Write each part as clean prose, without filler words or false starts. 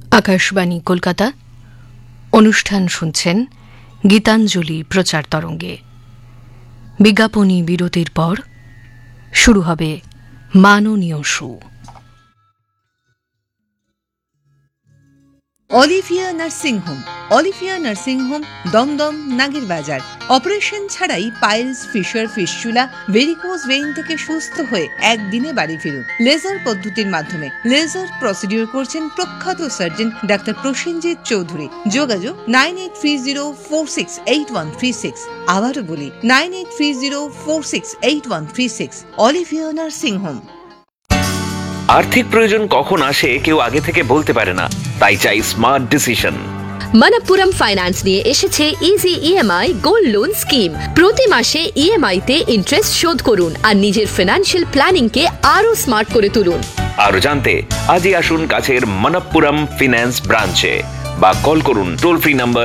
আকাশবাণী কলকাতা। অনুষ্ঠান শুনছেন গীতাঞ্জলি প্রচার তরঙ্গে। বিজ্ঞাপনী বিরতির পর শুরু হবে মাননীয় শু। Olivia nursing home. Olivia nursing home, Dumdum, নাগের বাজার। অপারেশন ছাড়াই piles, fisher, fistula, varicose vein থেকে সুস্থ হয়ে একদিনে বাড়ি ফিরুন লেজার পদ্ধতির মাধ্যমে। লেজার প্রসিডিউর করছেন প্রখ্যাত সার্জন ডাক্তার প্রসেনজিৎ চৌধুরী। যোগাযোগ 9830468136। আবারও বলি 9830468136। Olivia nursing home. আর্থিক প্রয়োজন কখন আসে কেউ আগে থেকে বলতে পারে না, তাই চাই স্মার্ট ডিসিশন। মনপ্পুরম ফাইন্যান্স নিয়ে এসেছে easy EMI gold loan scheme. প্রতি মাসে ইএমআই তে ইন্টারেস্ট শোধ করুন আর নিজের ফিনান্সিয়াল প্ল্যানিং কে আরো স্মার্ট করে তুলুন। আরো জানতে আজই আসুন কাছের মনপ্পুরম ফিন্যান্স ব্রাঞ্চে বা কল করুন টোল ফ্রি নাম্বার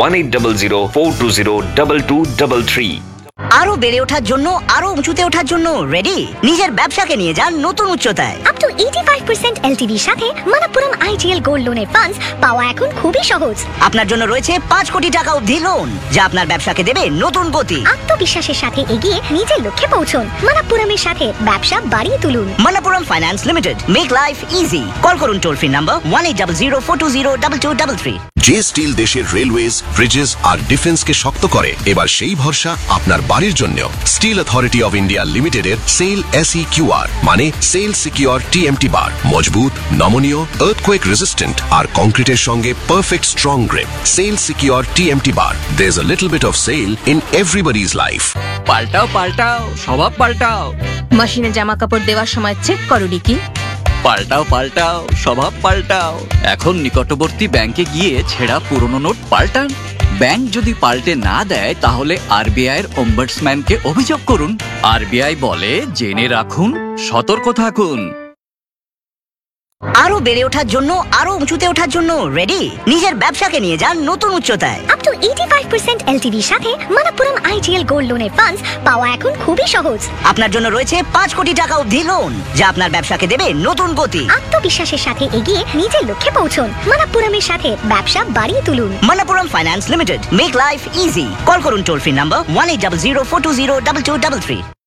180042022233। আরো বেড়ে ওঠার জন্য, আরো উঁচুতে ওঠার জন্য রেডি? নিজের ব্যবসাকে নিয়ে যান নতুন উচ্চতায়। আপ টু 85% এলটিভির সাথে মনপ্পুরম আইজিএল গোল্ড লোনের ফান্ডস পাওয়া এখন খুবই সহজ। আপনার জন্য রয়েছে 5 কোটি টাকা অবধি লোন, যা আপনার ব্যবসাকে দেবে নতুন গতি। আত্মবিশ্বাসের সাথে এগিয়ে নিজের লক্ষ্যে পৌঁছুন। মনপ্পুরমের সাথে ব্যবসা বাড়িয়ে তুলুন। Manappuram finance limited, make life easy. Call করুন টোল ফ্রি নাম্বার 180042022233। যে স্টিল দেশের রেলওয়েজ, ব্রিজেস আর ডিফেন্সকে শক্ত করে, এবার সেই ভরসা আপনার বাড়ির জন্য। স্টিল অথরিটি অফ ইন্ডিয়া লিমিটেডের সেল SEQR মানে সেল সিকিউর TMT বার। মজবুত, নমনীয়, আর্থকোয়েক রেজিস্ট্যান্ট আর কংক্রিটের সঙ্গে perfect strong grip. Sell secure TMT bar. There's a little bit of sail in everybody's life. পাল্টাও পাল্টাও, স্বভাব পাল্টাও। মেশিনে জামা কাপড় দেওয়ার সময় চেক করোনি কি? পাল্টাও পাল্টাও, স্বভাব পাল্টাও। এখন নিকটবর্তী ব্যাংকে গিয়ে ছেঁড়া পুরনো নোট পাল্টান। ব্যাংক যদি পাল্টে না দেয় তাহলে RBI এর ombudsman-কে অভিযোগ করুন। RBI বলে, জেনে রাখুন, সতর্ক থাকুন। আরো বেড়ে ওঠার জন্য, আরো উঁচুতে ওঠার জন্য রেডি? নিজের ব্যবসাকে নিয়ে যান নতুন উচ্চতায়। আপ টু 85% এলটিভির সাথে মনপ্পুরম আইজিএল গোল্ড লোনের ফান্ডস পাওয়া এখন খুবই সহজ। আপনার জন্য রয়েছে 5 কোটি টাকা অবধি লোন, যা আপনার ব্যবসাকে দেবে নতুন গতি। আত্মবিশ্বাসের সাথে এগিয়ে নিজের লক্ষ্যে পৌঁছুন। মনপ্পুরমের সাথে ব্যবসা বাড়িয়ে তুলুন। Manappuram finance limited, make life easy. Call করুন টোল ফ্রি নাম্বার 180042022233।